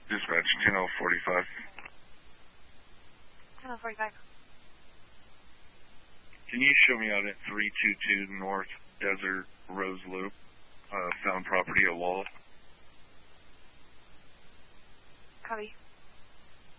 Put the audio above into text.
Dispatch 10045. 10045. Can you show me out at 322 North Desert Rose Loop, found property at Walla? Copy.